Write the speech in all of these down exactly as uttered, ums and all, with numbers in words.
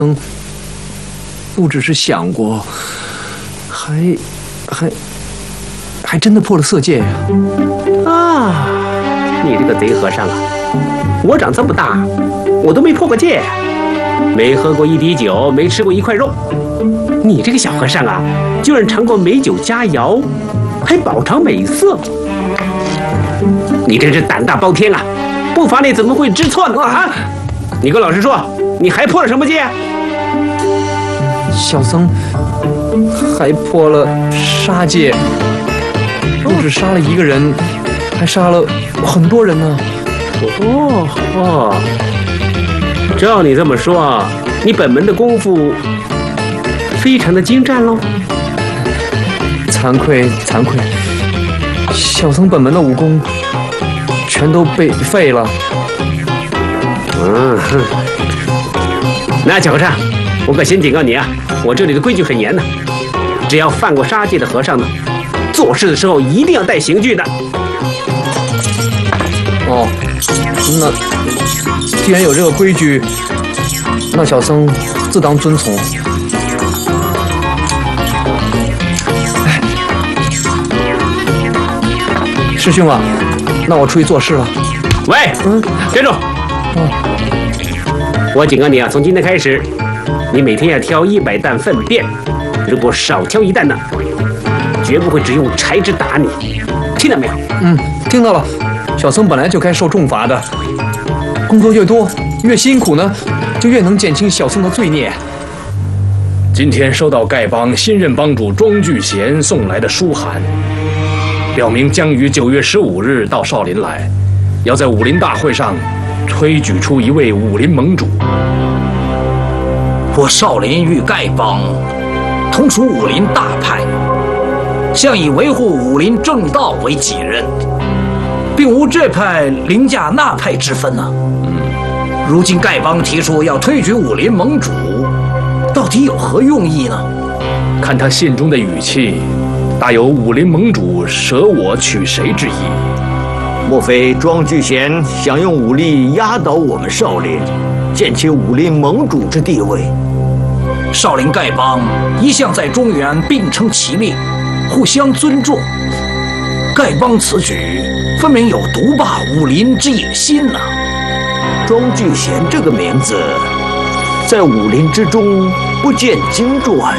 嗯，不只是想过，还还还真的破了色戒呀！ 啊，你这个贼和尚啊！我长这么大，我都没破过戒，没喝过一滴酒，没吃过一块肉。你这个小和尚啊，居然尝过美酒佳肴，还饱尝美色，你真是胆大包天啊！不罚你怎么会知错呢？啊！你给我老实说，你还破了什么戒？ 小僧还破了杀戒，不止杀了一个人，还杀了很多人呢。 哦哦，照你这么说，你本门的功夫非常的精湛喽。 惭愧惭愧，小僧本门的武功全都被废了。 嗯，那小和尚，我可先警告你啊，我这里的规矩很严的，只要犯过杀戒的和尚呢，做事的时候一定要带刑具的。 哦，那既然有这个规矩，那小僧自当遵从。哎，师兄啊，那我出去做事了。 喂，嗯，站住！ 哦， 我警告你啊，从今天开始，你每天要挑一百担粪便，如果少挑一担呢，绝不会只用柴枝打你，听到没有？ 嗯，听到了。小僧本来就该受重罚的，工作越多越辛苦呢，就越能减轻小僧的罪孽。 今天收到丐帮新任帮主庄聚贤送来的书函，表明将于九月十五日到少林来，要在武林大会上推举出一位武林盟主。 我少林与丐帮同属武林大派，向以维护武林正道为己任，并无这派凌驾那派之分呢、啊。如今丐帮提出要推举武林盟主，到底有何用意呢？ 看他信中的语气，大有武林盟主舍我取谁之意。 莫非庄聚贤想用武力压倒我们少林，建起武林盟主之地位？ 少林丐帮一向在中原并称其力，互相尊重。丐帮此举分明有独霸武林之野心呐、啊！ 庄聚贤这个名字，在武林之中不见经传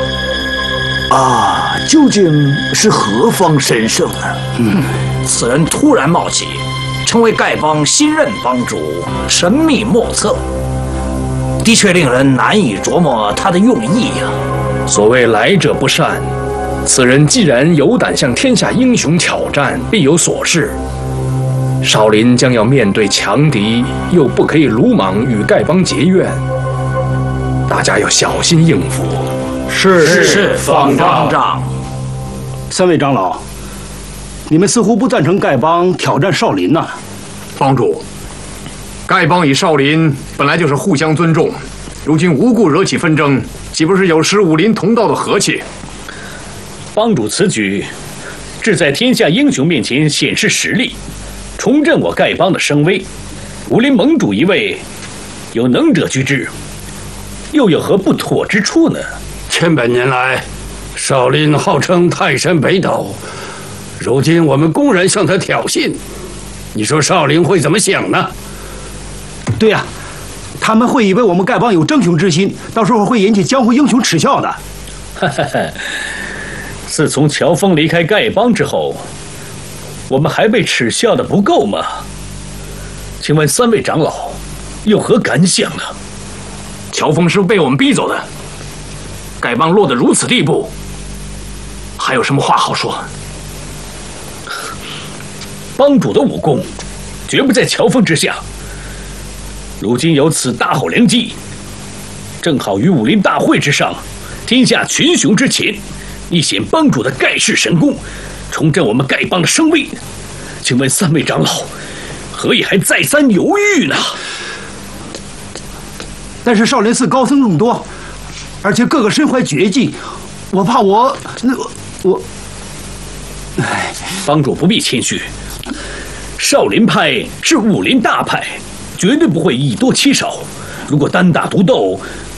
啊，究竟是何方神圣呢？ 嗯，此人突然冒起，成为丐帮新任帮主，神秘莫测，的确令人难以琢磨他的用意呀、啊。 所谓来者不善，此人既然有胆向天下英雄挑战，必有所示。少林将要面对强敌，又不可以鲁莽与丐帮结怨，大家要小心应付。 是是，方丈。 三位长老，你们似乎不赞成丐帮挑战少林呐、啊？ 帮主，丐帮与少林本来就是互相尊重，如今无故惹起纷争，岂不是有失武林同道的和气？ 帮主此举，志在天下英雄面前显示实力，重振我丐帮的声威。武林盟主一位，有能者居之，又有何不妥之处呢？ 千百年来，少林号称泰山北斗，如今我们公然向他挑衅，你说少林会怎么想呢？ 对呀、啊，他们会以为我们丐帮有争雄之心，到时候会引起江湖英雄耻笑的。 哈哈哈！自从乔峰离开丐帮之后，我们还被耻笑的不够吗？请问三位长老有何感想呢？ 乔峰是被我们逼走的，丐帮落得如此地步，还有什么话好说？ 帮主的武功绝不在乔峰之下，如今有此大好良机，正好于武林大会之上，天下群雄之前，一显帮主的盖世神功，重振我们丐帮的声威。请问三位长老，何以还再三犹豫呢？ 但是少林寺高僧众多，而且个个身怀绝技，我怕我那我…… 哎，帮主不必谦虚，少林派是武林大派，绝对不会以多欺少。如果单打独斗，